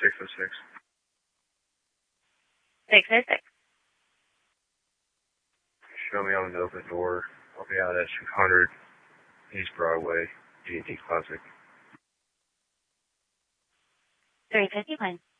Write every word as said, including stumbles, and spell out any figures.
six oh six. six oh six. Show me on the open door. I'll be out at two hundred East Broadway, G and T Classic. three fifty-one.